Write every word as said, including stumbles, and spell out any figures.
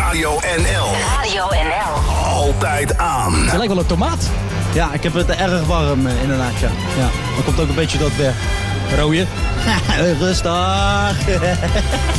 Radio N L. Radio N L. Altijd aan. Je lijkt wel een tomaat. Ja, ik heb het erg warm uh, inderdaad, ja. ja. Dan komt ook een beetje dat weg. Rooie. Rustig.